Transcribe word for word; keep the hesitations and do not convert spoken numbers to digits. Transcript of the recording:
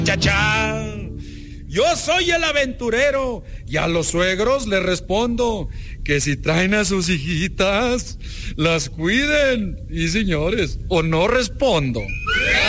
Chachá, yo soy el aventurero y a los suegros les respondo que si traen a sus hijitas, las cuiden. Y señores, o no respondo.